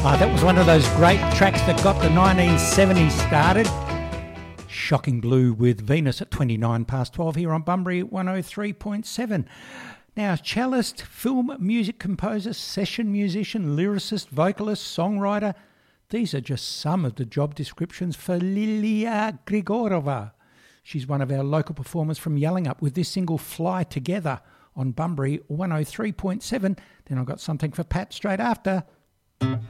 That was one of those great tracks that got the 1970s started. Shocking Blue with Venus at 29 past 12 here on Bunbury 103.7. Now, cellist, film music composer, session musician, lyricist, vocalist, songwriter. These are just some of the job descriptions for Lilia Grigorova. She's one of our local performers from Yallingup with this single Fly Together on Bunbury 103.7. Then I've got something for Pat straight after.